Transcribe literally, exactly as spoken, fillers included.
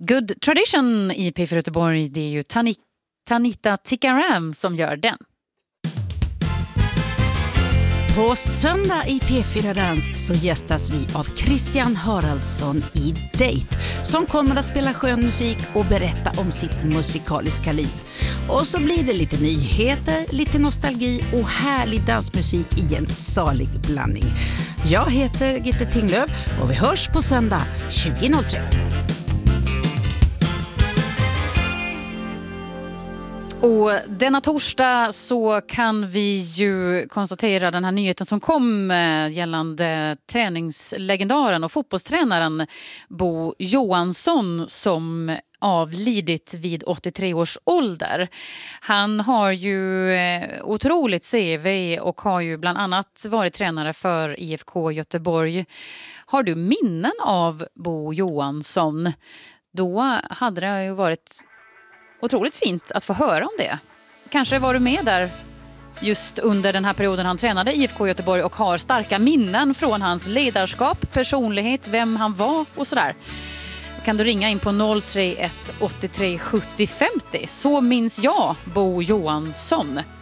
Good Tradition i P fyra Göteborg, det är ju Tani- Tanita Tikaram som gör den. På söndag i P fyra Dans så gästas vi av Christian Haraldsson i Date som kommer att spela skön musik och berätta om sitt musikaliska liv. Och så blir det lite nyheter, lite nostalgi och härlig dansmusik i en salig blandning. Jag heter Gitte Tinglöf och vi hörs på söndag tjugo noll tre. Och denna torsdag så kan vi ju konstatera den här nyheten som kom gällande träningslegendaren och fotbollstränaren Bo Johansson som avlidit vid åttiotre års ålder. Han har ju otroligt C V och har ju bland annat varit tränare för I F K Göteborg. Har du minnen av Bo Johansson? Då hade det ju varit otroligt fint att få höra om det. Kanske var du med där just under den här perioden han tränade I F K Göteborg och har starka minnen från hans ledarskap, personlighet, vem han var och sådär. Kan du ringa in på noll tre ett åttiotre sjuttio femtio. Så minns jag Bo Johansson.